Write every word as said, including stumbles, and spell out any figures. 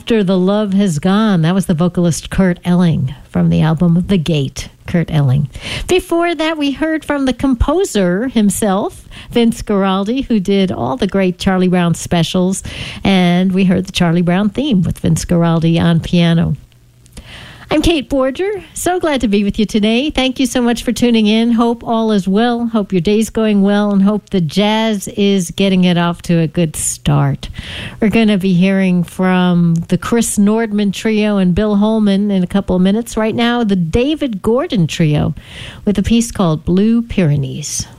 After the Love Has Gone. That was the vocalist Kurt Elling from the album The Gate. Kurt Elling. Before that, we heard from the composer himself, Vince Guaraldi, who did all the great Charlie Brown specials. And we heard the Charlie Brown theme with Vince Guaraldi on piano. I'm Kate Borger. So glad to be with you today. Thank you so much for tuning in. Hope all is well. Hope your day's going well, and hope the jazz is getting it off to a good start. We're going to be hearing from the Chris Nordman Trio and Bill Holman in a couple of minutes. Right now, the David Gordon Trio with a piece called Blue Pyrenees.